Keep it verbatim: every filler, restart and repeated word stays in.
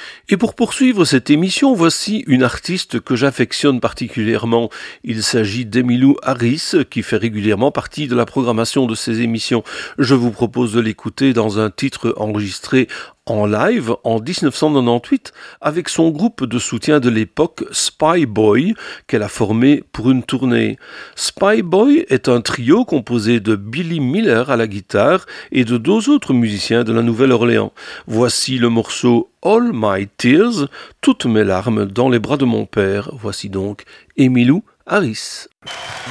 Et pour poursuivre cette émission, voici une artiste que j'affectionne particulièrement. Il s'agit d'Emmylou Harris, qui fait régulièrement partie de la programmation de ces émissions. Je vous propose de l'écouter dans un titre enregistré en live en dix-neuf cent quatre-vingt-dix-huit avec son groupe de soutien de l'époque Spy Boy qu'elle a formé pour une tournée. Spy Boy est un trio composé de Billy Miller à la guitare et de deux autres musiciens de la Nouvelle-Orléans. Voici le morceau All My Tears, toutes mes larmes dans les bras de mon père. Voici donc Emmylou Harris.